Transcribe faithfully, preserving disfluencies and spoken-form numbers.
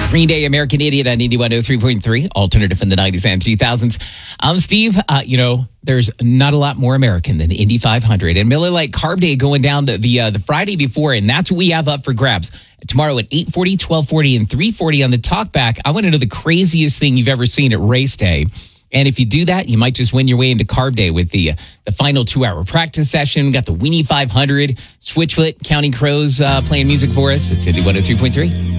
Green Day, American Idiot on Indy one oh three point three, alternative in the nineties and two thousands. I'm Steve. Uh, you know, there's not a lot more American than the Indy five hundred. And Miller Lite Carb Day going down to the uh, the Friday before, and that's what we have up for grabs. Tomorrow at eight forty, twelve forty, and three forty on the Talkback. I want to know the craziest thing you've ever seen at race day. And if you do that, you might just win your way into Carb Day with the uh, the final two-hour practice session. We got the Weenie five hundred, Switchfoot, Counting Crows uh, playing music for us. It's Indy one oh three point three.